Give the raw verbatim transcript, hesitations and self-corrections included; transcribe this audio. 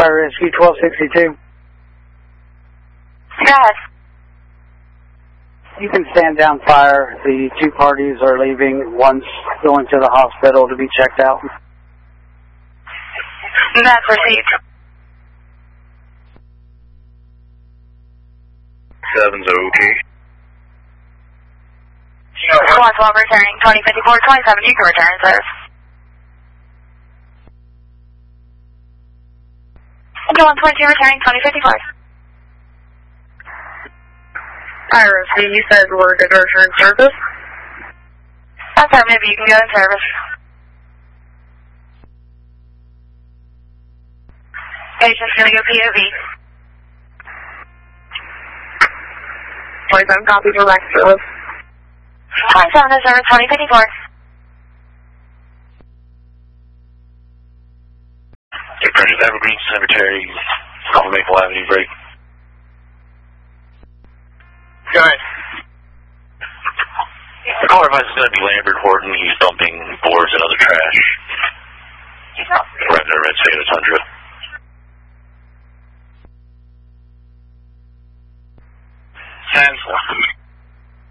Fire Rescue twelve sixty-two. Go ahead. You can stand down fire. The two parties are leaving. One's going to the hospital to be checked out. That's received. Seven's okay. one twelve returning twenty fifty-four twenty-seven. You can return, sir. one twenty-two returning twenty fifty-four. Iris, you said we're good to return service? Affirmative, you can go in service. Patient's going to go P O V. twenty-seven copies for back service. twenty-seven to service twenty fifty-four. Precious Evergreen Cemetery, off Maple Avenue break. Go ahead. The caller advice is going to be Lambert Horton. He's dumping boards and other trash. Right there, Red Santa Tundra. Ten four.